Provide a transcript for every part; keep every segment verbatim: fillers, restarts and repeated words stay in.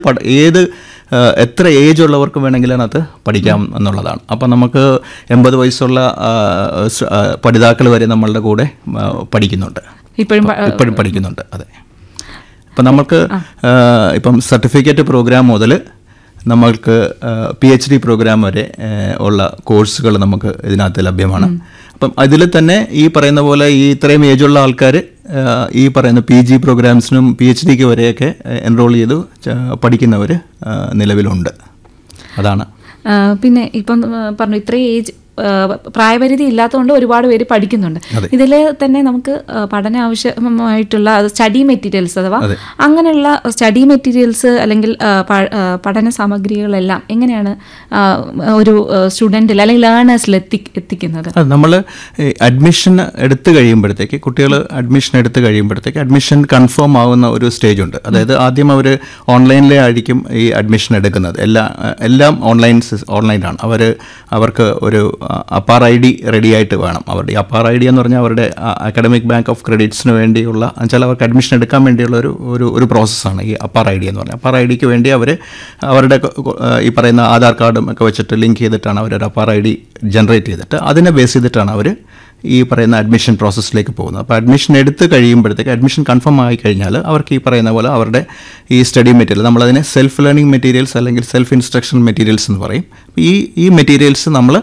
ഏത് എത്ര ഏജ് ഉള്ളവർക്കും വേണമെങ്കിലും അതിനകത്ത് പഠിക്കാം എന്നുള്ളതാണ്. അപ്പം നമുക്ക് എൺപത് വയസ്സുള്ള പഠിതാക്കൾ വരെ നമ്മളുടെ കൂടെ പഠിക്കുന്നുണ്ട്, ഇപ്പോഴും ഇപ്പോഴും പഠിക്കുന്നുണ്ട്. അതെ. അപ്പം നമുക്ക് ഇപ്പം സർട്ടിഫിക്കറ്റ് പ്രോഗ്രാം മുതൽ നമ്മൾക്ക് പി എച്ച് ഡി പ്രോഗ്രാം വരെ ഉള്ള കോഴ്സുകൾ നമുക്ക് ഇതിനകത്ത് ലഭ്യമാണ്. അപ്പം അതിൽ തന്നെ ഈ പറയുന്ന പോലെ ഈ ഇത്രയും ഏജുള്ള ആൾക്കാർ ഈ പറയുന്ന പി ജി പ്രോഗ്രാംസിനും പി എച്ച് ഡിക്ക് വരെയൊക്കെ എൻറോൾ ചെയ്ത് പഠിക്കുന്നവർ നിലവിലുണ്ട്. അതാണ്. പിന്നെ ഇപ്പം പറഞ്ഞു ഇത്രയും ഏജ് പ്രായപരിധി ഇല്ലാത്തതുകൊണ്ട് ഒരുപാട് പേര് പഠിക്കുന്നുണ്ട്. ഇതിൽ തന്നെ നമുക്ക് പഠന ആവശ്യമായിട്ടുള്ള സ്റ്റഡി മെറ്റീരിയൽസ് അഥവാ അങ്ങനെയുള്ള സ്റ്റഡി മെറ്റീരിയൽസ് അല്ലെങ്കിൽ പഠന സാമഗ്രികളെല്ലാം എങ്ങനെയാണ് ഒരു സ്റ്റുഡൻറ്റിൽ അല്ലെങ്കിൽ ലേണേഴ്സിൽ എത്തി എത്തിക്കുന്നത് നമ്മൾ അഡ്മിഷൻ എടുത്തു കഴിയുമ്പോഴത്തേക്ക് കുട്ടികൾ അഡ്മിഷൻ എടുത്തു കഴിയുമ്പോഴത്തേക്ക് അഡ്മിഷൻ കൺഫേം ആവുന്ന ഒരു സ്റ്റേജ് ഉണ്ട്. അതായത് ആദ്യം അവർ ഓൺലൈനിലെ ആയിരിക്കും ഈ അഡ്മിഷൻ എടുക്കുന്നത്. എല്ലാ എല്ലാം ഓൺലൈൻ ഓൺലൈനാണ്. അവർ അവർക്ക് ഒരു അപ്പാർ ഐ ഡി റെഡി ആയിട്ട് വേണം. അവരുടെ അപ്പാർ ഐ ഡി എന്ന് പറഞ്ഞാൽ അവരുടെ അക്കാഡമിക് ബാങ്ക് ഓഫ് ക്രെഡിറ്റ്സിന് വേണ്ടിയുള്ള എന്നുവെച്ചാൽ അവർക്ക് അഡ്മിഷൻ എടുക്കാൻ വേണ്ടിയുള്ള ഒരു ഒരു ഒരു പ്രോസസ്സാണ് ഈ അപ്പാർ ഐ ഡി എന്ന് പറഞ്ഞാൽ. അപ്പാർ ഐ ഡിക്ക് വേണ്ടി അവർ അവരുടെ ഈ പറയുന്ന ആധാർ കാർഡും ഒക്കെ വെച്ചിട്ട് ലിങ്ക് ചെയ്തിട്ടാണ് അവരൊരു അപ്പാർ ഐ ഡി ജനറേറ്റ് ചെയ്തിട്ട് അതിനെ ബേസ് ചെയ്തിട്ടാണ് അവർ ഈ പറയുന്ന അഡ്മിഷൻ പ്രോസസ്സിലേക്ക് പോകുന്നത്. അപ്പോൾ അഡ്മിഷൻ എടുത്ത് കഴിയുമ്പോഴത്തേക്ക് അഡ്മിഷൻ കൺഫേം ആയി കഴിഞ്ഞാൽ അവർക്ക് ഈ പറയുന്ന പോലെ അവരുടെ ഈ സ്റ്റഡി മെറ്റീരിയൽ നമ്മളതിനെ സെൽഫ് ലേണിംഗ് മെറ്റീരിയൽസ് അല്ലെങ്കിൽ സെൽഫ് ഇൻസ്ട്രക്ഷൻ മെറ്റീരിയൽസ് എന്ന് പറയും. ഈ ഈ മെറ്റീരിയൽസ് നമ്മൾ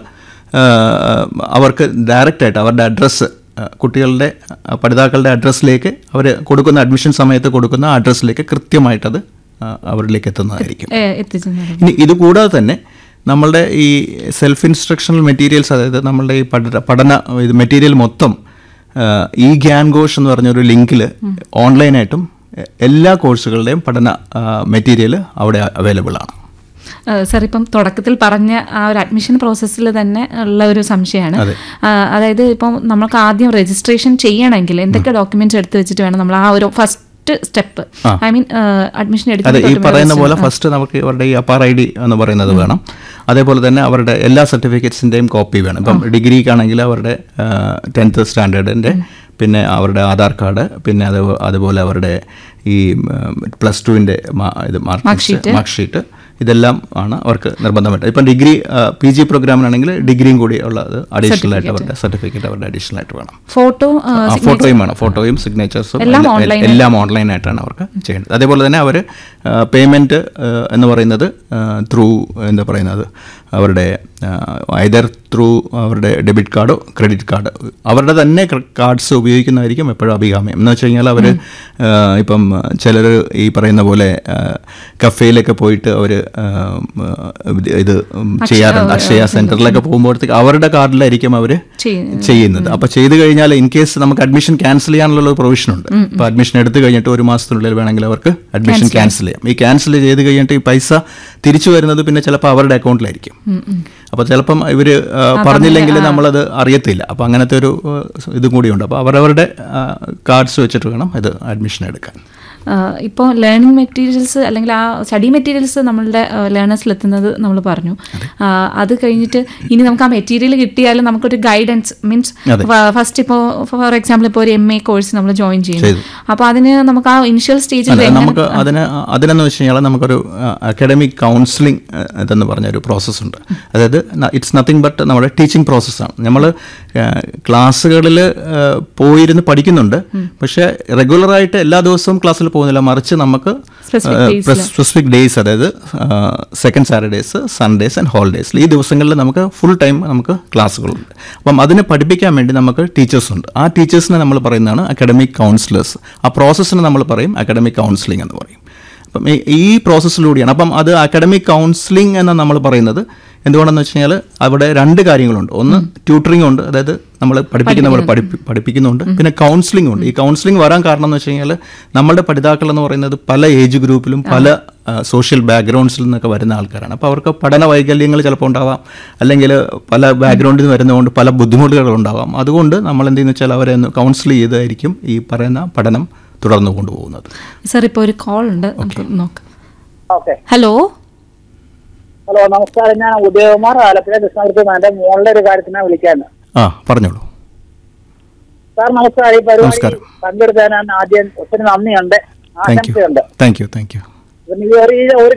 അവർക്ക് ഡയറക്റ്റായിട്ട് അവരുടെ അഡ്രസ്സ് കുട്ടികളുടെ പഠിതാക്കളുടെ അഡ്രസ്സിലേക്ക് അവർ കൊടുക്കുന്ന അഡ്മിഷൻ സമയത്ത് കൊടുക്കുന്ന അഡ്രസ്സിലേക്ക് കൃത്യമായിട്ടത് അവരിലേക്ക് എത്തുന്നതായിരിക്കും. ഇനി ഇതുകൂടാതെ തന്നെ നമ്മളുടെ ഈ സെൽഫ് ഇൻസ്ട്രക്ഷണൽ മെറ്റീരിയൽസ്, അതായത് നമ്മളുടെ ഈ പഠന പഠന ഇത് മെറ്റീരിയൽ മൊത്തം ഈ ഗ്യാൻ ഘോഷ് എന്ന് പറഞ്ഞൊരു ലിങ്കിൽ ഓൺലൈനായിട്ടും എല്ലാ കോഴ്സുകളുടെയും പഠന മെറ്റീരിയൽ അവിടെ അവൈലബിൾ ആണ്. സാർ ഇപ്പം തുടക്കത്തിൽ പറഞ്ഞ ആ ഒരു അഡ്മിഷൻ പ്രോസസ്സിൽ തന്നെ ഉള്ള ഒരു സംശയമാണ്. അതായത് ഇപ്പം നമുക്ക് ആദ്യം രജിസ്ട്രേഷൻ ചെയ്യണമെങ്കിൽ എന്തൊക്കെ ഡോക്യുമെന്റ്സ് എടുത്ത് വെച്ചിട്ട് വേണം നമ്മൾ ആ ഒരു first step I mean admission എടുക്കുന്നത്? ഈ പറയുന്ന പോലെ ഫസ്റ്റ് നമുക്ക് ഇവരുടെ ഈ അപ്പാർ ഐ ഡി എന്ന് പറയുന്നത് വേണം. അതേപോലെ തന്നെ അവരുടെ എല്ലാ സർട്ടിഫിക്കറ്റ്സിൻ്റെയും കോപ്പി വേണം. ഇപ്പം ഡിഗ്രിക്കാണെങ്കിൽ അവരുടെ ടെൻത്ത് സ്റ്റാൻഡേർഡിൻ്റെ, പിന്നെ അവരുടെ ആധാർ കാർഡ്, പിന്നെ അത് അതുപോലെ അവരുടെ ഈ പ്ലസ് ടുവിൻ്റെ ഇത് മാർക്ക് ഷീറ്റ്, ഇതെല്ലാം ആണ് അവർക്ക് നിർബന്ധമായിട്ട്. ഇപ്പം ഡിഗ്രി പി ജി പ്രോഗ്രാമിനാണെങ്കിൽ ഡിഗ്രിയും കൂടി ഉള്ളത് അഡീഷണൽ ആയിട്ട് അവരുടെ സർട്ടിഫിക്കറ്റ് അവരുടെ അഡീഷണൽ ആയിട്ട് വേണം. ഫോട്ടോ ഫോട്ടോയും വേണം. ഫോട്ടോയും സിഗ്നേച്ചേഴ്സും എല്ലാം ഓൺലൈനായിട്ടാണ് അവർക്ക് ചെയ്യേണ്ടത്. അതേപോലെ തന്നെ അവർ പേയ്മെൻറ്റ് എന്ന് പറയുന്നത് ത്രൂ എന്താ പറയുന്നത് അവരുടെ ഐദർ ത്രൂ അവരുടെ ഡെബിറ്റ് കാർഡോ ക്രെഡിറ്റ് കാർഡ് അവരുടെ തന്നെ കാർഡ്സ് ഉപയോഗിക്കുന്നതായിരിക്കും എപ്പോഴും അഭികാമ്യം. എന്ന് വെച്ച് കഴിഞ്ഞാൽ അവർ ഇപ്പം ചിലർ ഈ പറയുന്ന പോലെ കഫേയിലൊക്കെ പോയിട്ട് അവർ ഇത് ചെയ്യാറുണ്ട്. അക്ഷയ സെൻറ്ററിലൊക്കെ പോകുമ്പോഴത്തേക്ക് അവരുടെ കാർഡിലായിരിക്കും അവർ ചെയ്യുന്നത്. അപ്പോൾ ചെയ്ത് കഴിഞ്ഞാൽ ഇൻ കേസ് നമുക്ക് അഡ്മിഷൻ ക്യാൻസൽ ചെയ്യാനുള്ള ഒരു പ്രൊവിഷനുണ്ട്. അപ്പോൾ അഡ്മിഷൻ എടുത്തു കഴിഞ്ഞിട്ട് ഒരു മാസത്തിനുള്ളിൽ വേണമെങ്കിൽ അവർക്ക് അഡ്മിഷൻ ക്യാൻസൽ ചെയ്യാം. ഈ ക്യാൻസൽ ചെയ്ത് കഴിഞ്ഞിട്ട് ഈ പൈസ തിരിച്ചു വരുന്നത് പിന്നെ ചിലപ്പോൾ അവരുടെ അക്കൗണ്ടിലായിരിക്കും. അപ്പോൾ ചിലപ്പം ഇവർ പറഞ്ഞില്ലെങ്കിൽ നമ്മളത് അറിയത്തില്ല. അപ്പോൾ അങ്ങനത്തെ ഒരു ഇതും കൂടിയുണ്ട്. അപ്പോൾ അവരവരുടെ കാർഡ്സ് വെച്ചിട്ട് വേണം ഇത് അഡ്മിഷൻ എടുക്കാൻ. ഇപ്പോൾ ലേണിംഗ് മെറ്റീരിയൽസ് അല്ലെങ്കിൽ ആ സ്റ്റഡി മെറ്റീരിയൽസ് നമ്മളുടെ ലേണേഴ്സിലെത്തുന്നത് നമ്മൾ പറഞ്ഞു. അത് കഴിഞ്ഞിട്ട് ഇനി നമുക്ക് ആ മെറ്റീരിയൽ കിട്ടിയാലും നമുക്കൊരു ഗൈഡൻസ് മീൻസ് ഫസ്റ്റ് ഇപ്പോൾ ഫോർ എക്സാമ്പിൾ ഇപ്പോൾ ഒരു എം എ കോഴ്സ് നമ്മൾ ജോയിൻ ചെയ്യുന്നു. അപ്പോൾ അതിന് നമുക്ക് ആ ഇനിഷ്യൽ സ്റ്റേജിൽ നമുക്ക് അതിന് അതിനെന്ന് വെച്ച് കഴിഞ്ഞാൽ നമുക്കൊരു അക്കാഡമിക് കൗൺസിലിംഗ് ഇതെന്ന് പറഞ്ഞൊരു പ്രോസസ്സുണ്ട്. അതായത് ഇറ്റ്സ് നത്തിങ് ബട്ട് നമ്മുടെ ടീച്ചിങ് പ്രോസസ്സാണ്. നമ്മൾ ക്ലാസ്സുകളിൽ പോയിരുന്ന് പഠിക്കുന്നുണ്ട്, പക്ഷേ റെഗുലറായിട്ട് എല്ലാ ദിവസവും ക്ലാസ്സിൽ പോകുന്നില്ല. മറിച്ച് നമുക്ക് സ്പെസിഫിക് ഡേയ്സ്, അതായത് സെക്കൻഡ് സാറ്റർഡേസ്, സൺഡേസ് ആൻഡ് ഹോളിഡേയ്സിൽ ഈ ദിവസങ്ങളിൽ നമുക്ക് ഫുൾ ടൈം നമുക്ക് ക്ലാസ്സുകളുണ്ട്. അപ്പം അതിനെ പഠിപ്പിക്കാൻ വേണ്ടി നമുക്ക് ടീച്ചേഴ്സ് ഉണ്ട്. ആ ടീച്ചേഴ്സിനെ നമ്മൾ പറയുന്നതാണ് അക്കാഡമിക് കൗൺസിലേഴ്സ്. ആ പ്രോസസ്സിന് നമ്മൾ പറയും അക്കാഡമിക് കൗൺസിലിംഗ് എന്ന് പറയും. അപ്പം ഈ പ്രോസസ്സിലൂടെയാണ്. അപ്പം അത് അക്കാഡമിക് കൗൺസിലിംഗ് എന്ന് നമ്മൾ പറയുന്നത് എന്തുകൊണ്ടെന്ന് വെച്ച് കഴിഞ്ഞാൽ അവിടെ രണ്ട് കാര്യങ്ങളുണ്ട്. ഒന്ന് ട്യൂട്ടറിംഗ് ഉണ്ട്, അതായത് നമ്മൾ പഠിപ്പിക്കുന്നവർ പഠിപ്പി പഠിപ്പിക്കുന്നുണ്ട് പിന്നെ കൗൺസിലിംഗ് ഉണ്ട്. ഈ കൗൺസിലിംഗ് വരാൻ കാരണം എന്ന് വെച്ച് കഴിഞ്ഞാൽ നമ്മളുടെ പഠിതാക്കൾ എന്ന് പറയുന്നത് പല ഏജ് ഗ്രൂപ്പിലും പല സോഷ്യൽ ബാക്ക്ഗ്രൗണ്ട്സിൽ നിന്നൊക്കെ വരുന്ന ആൾക്കാരാണ്. അപ്പോൾ അവർക്ക് പഠന വൈകല്യങ്ങൾ ചിലപ്പോൾ ഉണ്ടാവാം, അല്ലെങ്കിൽ പല ബാക്ക്ഗ്രൗണ്ടിൽ നിന്ന് വരുന്നതുകൊണ്ട് പല ബുദ്ധിമുട്ടുകൾ ഉണ്ടാവാം. അതുകൊണ്ട് നമ്മൾ എന്തെന്ന് വെച്ചാൽ അവരെ ഒന്ന് കൗൺസിൽ ചെയ്തായിരിക്കും ഈ പറയുന്ന പഠനം തുടർന്നു കൊണ്ടുപോകുന്നത്. സാർ ഇപ്പോൾ ഒരു കോൾ ഉണ്ട്, നമുക്ക് നോക്കാം. ഹലോ ഹലോ നമസ്കാരം, ഞാൻ ഉദയകുമാർ, ആലപ്പുഴ കൃഷ്ണപുരത്ത് എന്റെ മോളുടെ ഒരു കാര്യത്തിനാണ് വിളിക്കാൻ. ആ പറഞ്ഞോളൂ സാർ. നമസ്കാരം. ഈ പരിപാടി പങ്കെടുക്കാൻ ആദ്യം ഒത്തിരി നന്ദിയുണ്ട്, ആശംസയുണ്ട്. Thank you thank you. ഈ ഒരു ഈ ഒരു